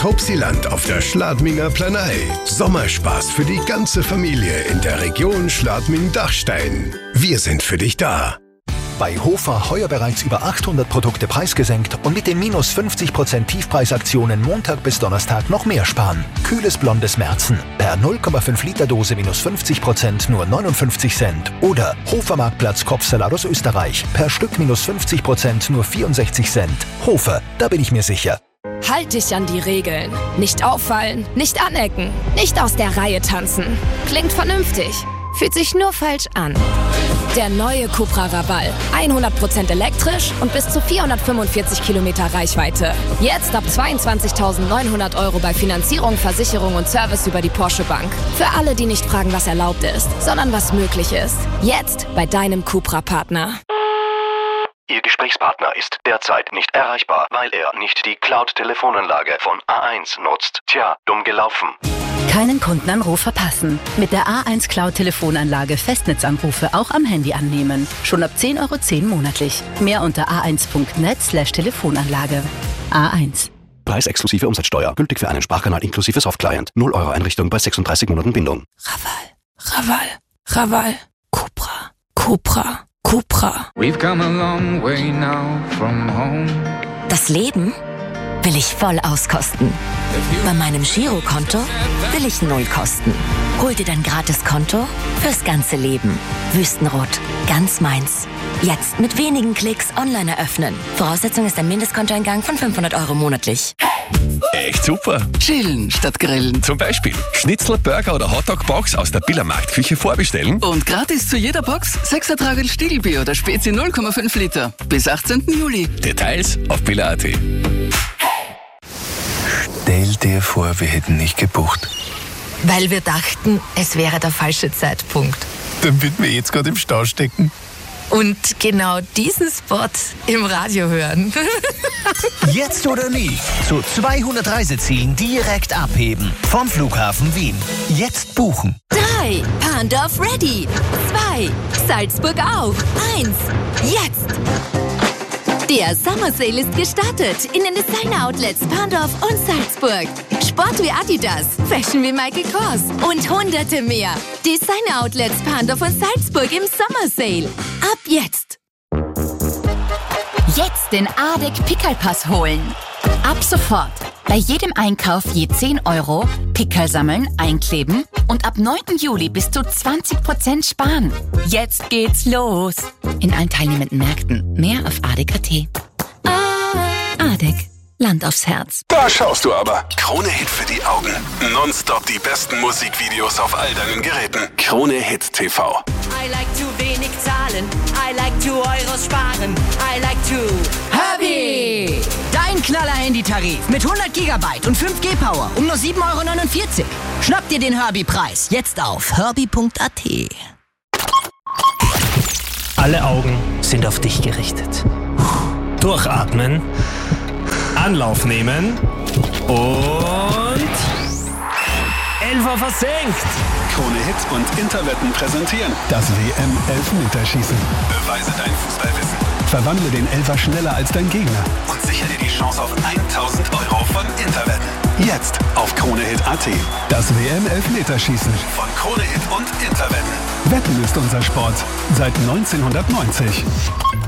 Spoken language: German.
aus Hauptsiland auf der Schladminger Planei. Sommerspaß für die ganze Familie in der Region Schladming-Dachstein. Wir sind für dich da. Bei Hofer heuer bereits über 800 Produkte preisgesenkt und mit den minus 50% Tiefpreisaktionen Montag bis Donnerstag noch mehr sparen. Kühles blondes Märzen. Per 0,5 Liter Dose minus 50% nur 59 Cent. Oder Hofer Marktplatz Kopfsalat aus Österreich. Per Stück minus 50% nur 64 Cent. Hofer, da bin ich mir sicher. Halt dich an die Regeln. Nicht auffallen, nicht anecken, nicht aus der Reihe tanzen. Klingt vernünftig, fühlt sich nur falsch an. Der neue Cupra Raval. 100% elektrisch und bis zu 445 Kilometer Reichweite. Jetzt ab 22.900 € bei Finanzierung, Versicherung und Service über die Porsche Bank. Für alle, die nicht fragen, was erlaubt ist, sondern was möglich ist. Jetzt bei deinem Cupra-Partner. Ihr Gesprächspartner ist derzeit nicht erreichbar, weil er nicht die Cloud-Telefonanlage von A1 nutzt. Tja, dumm gelaufen. Keinen Kundenanruf verpassen. Mit der A1 Cloud-Telefonanlage Festnetzanrufe auch am Handy annehmen. Schon ab 10,10 € monatlich. Mehr unter a1.net/Telefonanlage. A1. Preis exklusive Umsatzsteuer. Gültig für einen Sprachkanal inklusive Softclient. 0 € Einrichtung bei 36 Monaten Bindung. Raval. Cupra. We've come a long way now from home. Das Leben will ich voll auskosten. Bei meinem Girokonto will ich 0 kosten. Hol dir dein Gratiskonto fürs ganze Leben. Wüstenrot, ganz meins. Jetzt mit wenigen Klicks online eröffnen. Voraussetzung ist ein Mindestkontoeingang von 500 € monatlich. Echt super. Chillen statt grillen. Zum Beispiel Schnitzel, Burger oder Hotdog-Box aus der Biller Marktküche vorbestellen. Und gratis zu jeder Box 6er Tragel Stiegelbier oder Spezi 0,5 Liter. Bis 18. Juli. Details auf biller.at. Stell dir vor, wir hätten nicht gebucht. Weil wir dachten, es wäre der falsche Zeitpunkt. Dann würden wir jetzt gerade im Stau stecken. Und genau diesen Spot im Radio hören. Jetzt oder nie. Zu 200 Reisezielen direkt abheben. Vom Flughafen Wien. Jetzt buchen. 3. Pandorf ready. 2. Salzburg auf. 1. Jetzt. Der Summer Sale ist gestartet in den Designer-Outlets Pandorf und Salzburg. Sport wie Adidas, Fashion wie Michael Kors und hunderte mehr. Designer-Outlets Pandorf und Salzburg im Summer Sale. Ab jetzt. Jetzt den ADEC Pickelpass holen. Ab sofort. Bei jedem Einkauf je 10 €, Pickel sammeln, einkleben und ab 9. Juli bis zu 20% sparen. Jetzt geht's los. In allen teilnehmenden Märkten. Mehr auf ADEC.at. ADEC. Land aufs Herz. Da schaust du aber. Krone Hit für die Augen. Nonstop die besten Musikvideos auf all deinen Geräten. Krone Hit TV. I like to wenig zahlen. I like to Euros sparen. I like to Herbie! Dein Knaller-Handy-Tarif mit 100 GB und 5G Power um nur 7,49 €. Schnapp dir den Herbie-Preis jetzt auf herbie.at. Alle Augen sind auf dich gerichtet. Durchatmen, Anlauf nehmen und Elfer versenkt. Krone Hit und Interwetten präsentieren das WM-Elfmeterschießen. Beweise dein Fußballwissen. Verwandle den Elfer schneller als dein Gegner und sichere dir die Chance auf 1.000 € von Interwetten. Jetzt auf KroneHit.at. Das WM-Elfmeterschießen von Krone Hit und Interwetten. Wetten ist unser Sport seit 1990.